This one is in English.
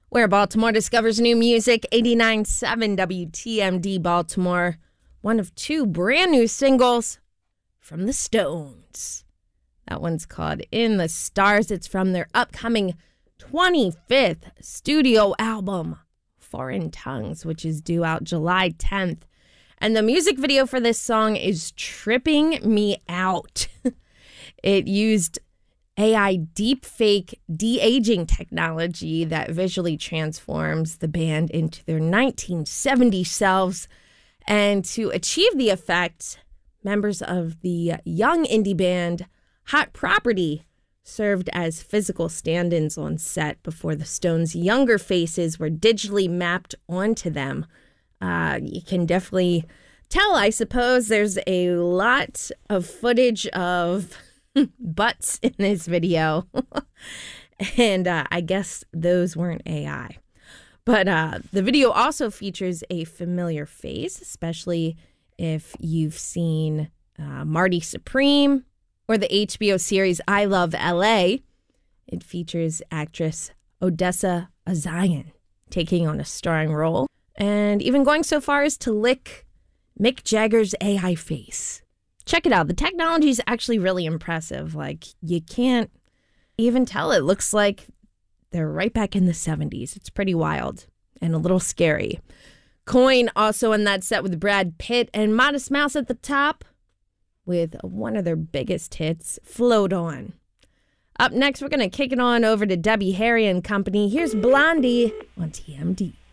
Where Baltimore discovers new music, 89.7 WTMD Baltimore. One of two brand new singles from the Stones. That one's called In the Stars. It's from their upcoming 25th studio album, Foreign Tongues, which is due out July 10th. And the music video for this song is tripping me out. It used AI deepfake de-aging technology that visually transforms the band into their 1970 selves. And to achieve the effect, members of the young indie band Hot Property served as physical stand-ins on set before the Stones' younger faces were digitally mapped onto them. You can definitely tell, I suppose, there's a lot of footage of butts in this video. And I guess those weren't AI. But the video also features a familiar face, especially if you've seen Marty Supreme or the HBO series I Love L.A. It features actress Odessa Azayan taking on a starring role and even going so far as to lick Mick Jagger's AI face. Check it out. The technology is actually really impressive. Like, you can't even tell. It looks like they're right back in the 70s. It's pretty wild and a little scary. Coin also in that set with Brad Pitt and Modest Mouse at the top with one of their biggest hits, Float On. Up next, we're going to kick it on over to Debbie Harry and Company. Here's Blondie on TMD.